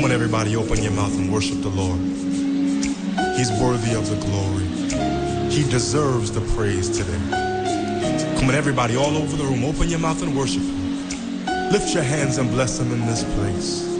on, everybody, open your mouth and worship the Lord. He's worthy of the glory. He deserves the praise today. Come on, everybody, all over the room, open your mouth and worship Him. Lift your hands and bless Him in this place.